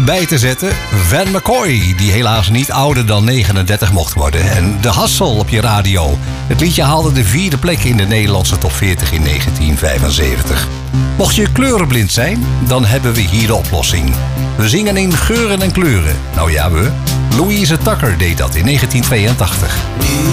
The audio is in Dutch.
bij te zetten. Van McCoy, die helaas niet ouder dan 39 mocht worden. En De Hassel op je radio. Het liedje haalde de 4e plek in de Nederlandse top 40 in 1975. Mocht je kleurenblind zijn, dan hebben we hier de oplossing. We zingen in geuren en kleuren. Nou ja, Louise Tucker deed dat in 1982.